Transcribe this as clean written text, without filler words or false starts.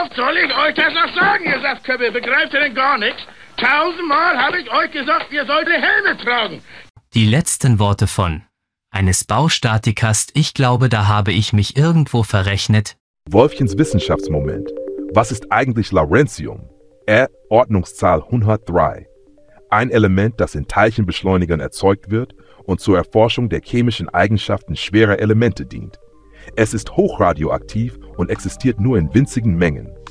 oft soll ich euch das noch sagen, ihr Saftköpfe? Begreift ihr denn gar nichts? 1000-mal habe ich euch gesagt, ihr sollt Helme tragen. Die letzten Worte von eines Baustatikers, ich glaube, da habe ich mich irgendwo verrechnet. Wolfchens Wissenschaftsmoment. Was ist eigentlich Laurentium? Ordnungszahl 103. Ein Element, das in Teilchenbeschleunigern erzeugt wird und zur Erforschung der chemischen Eigenschaften schwerer Elemente dient. Es ist hochradioaktiv und existiert nur in winzigen Mengen.